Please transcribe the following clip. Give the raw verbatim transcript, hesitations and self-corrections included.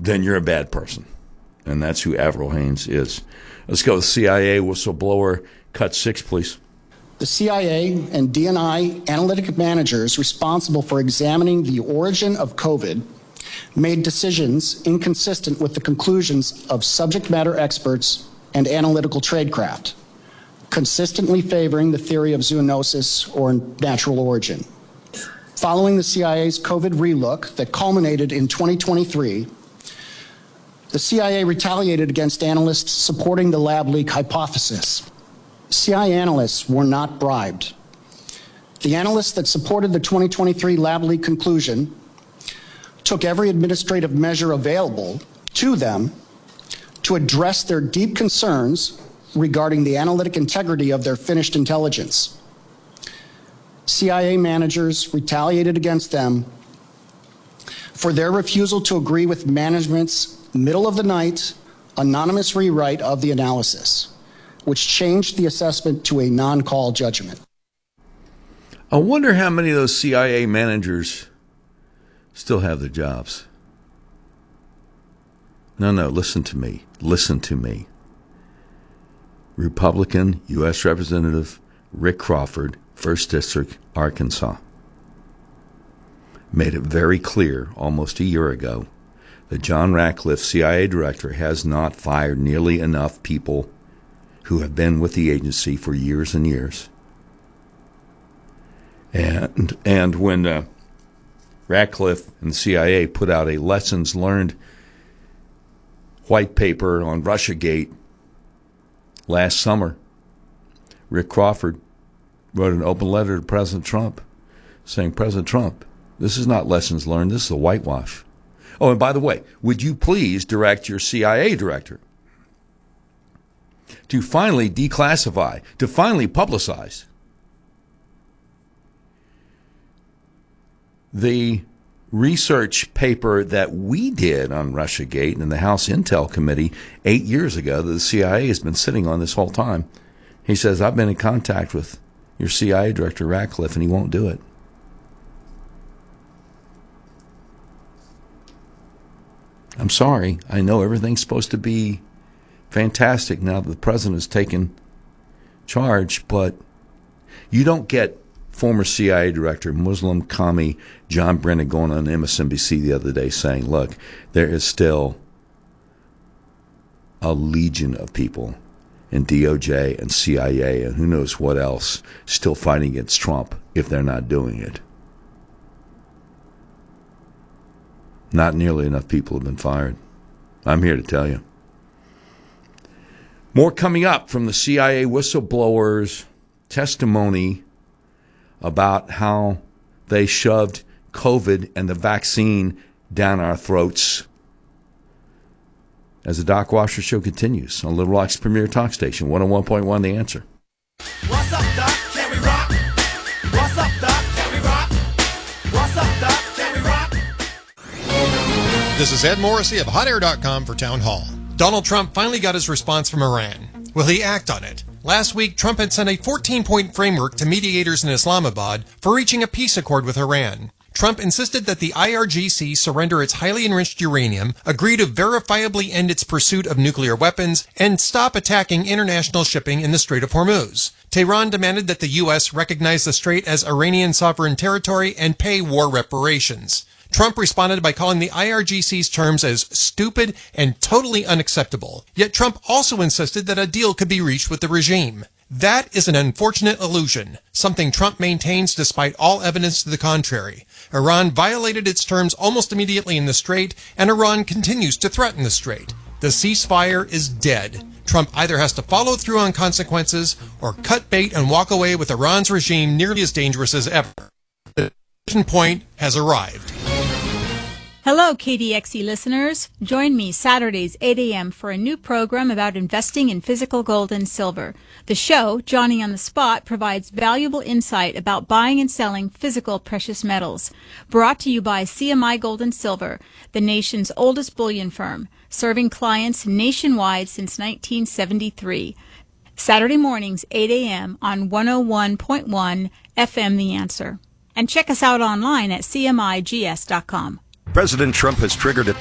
then you're a bad person. And that's who Avril Haines is. Let's go with C I A whistleblower. Cut six, please. The C I A and D and I analytic managers responsible for examining the origin of COVID made decisions inconsistent with the conclusions of subject matter experts and analytical tradecraft, consistently favoring the theory of zoonosis or natural origin. Following the C I A's COVID relook that culminated in twenty twenty-three, the C I A retaliated against analysts supporting the lab leak hypothesis. C I A analysts were not bribed. The analysts that supported the twenty twenty-three lab leak conclusion took every administrative measure available to them to address their deep concerns regarding the analytic integrity of their finished intelligence. C I A managers retaliated against them for their refusal to agree with management's middle-of-the-night anonymous rewrite of the analysis, which changed the assessment to a non-call judgment. I wonder how many of those C I A managers still have their jobs. No, no, listen to me. Listen to me. Republican U S Representative Rick Crawford, first District, Arkansas, made it very clear almost a year ago that John Ratcliffe, C I A director, has not fired nearly enough people who have been with the agency for years and years. And and when uh, Ratcliffe and the C I A put out a lessons learned white paper on Russiagate last summer, Rick Crawford wrote an open letter to President Trump saying, President Trump, this is not lessons learned, this is a whitewash. Oh, and by the way, would you please direct your C I A director to finally declassify, to finally publicize the research paper that we did on Russiagate in the House Intel Committee eight years ago that the C I A has been sitting on this whole time. He says, I've been in contact with your C I A director, Ratcliffe, and he won't do it. I'm sorry. I know everything's supposed to be fantastic now that the president has taken charge, but you don't get former C I A director, Muslim commie John Brennan going on M S N B C the other day saying, look, there is still a legion of people in D O J and C I A and who knows what else still fighting against Trump if they're not doing it. Not nearly enough people have been fired. I'm here to tell you. More coming up from the C I A whistleblower's testimony about how they shoved COVID and the vaccine down our throats as the Doc Washer Show continues on Little Rock's premier talk station, one oh one point one The Answer. What's up, Doc? Can we rock? What's up, Doc? Can we rock? What's up, Doc? Can we rock? This is Ed Morrissey of hot air dot com for Town Hall. Donald Trump finally got his response from Iran. Will he act on it? Last week, Trump had sent a fourteen-point framework to mediators in Islamabad for reaching a peace accord with Iran. Trump insisted that the I R G C surrender its highly enriched uranium, agree to verifiably end its pursuit of nuclear weapons, and stop attacking international shipping in the Strait of Hormuz. Tehran demanded that the U S recognize the strait as Iranian sovereign territory and pay war reparations. Trump responded by calling the I R G C's terms as stupid and totally unacceptable. Yet Trump also insisted that a deal could be reached with the regime. That is an unfortunate illusion, something Trump maintains despite all evidence to the contrary. Iran violated its terms almost immediately in the strait, and Iran continues to threaten the strait. The ceasefire is dead. Trump either has to follow through on consequences or cut bait and walk away with Iran's regime nearly as dangerous as ever. The decision point has arrived. Hello, K D X E listeners. Join me Saturdays, eight a.m. for a new program about investing in physical gold and silver. The show, Johnny on the Spot, provides valuable insight about buying and selling physical precious metals. Brought to you by C M I Gold and Silver, the nation's oldest bullion firm, serving clients nationwide since nineteen seventy-three. Saturday mornings, eight a.m. on one oh one point one F M The Answer. And check us out online at C M I G S dot com. President Trump has triggered a